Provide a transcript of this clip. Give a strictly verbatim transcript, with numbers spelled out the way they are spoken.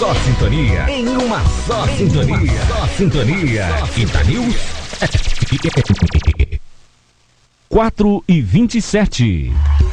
só sintonia. Em uma só em sintonia. Uma só sintonia. Itanews. quatro e vinte e sete.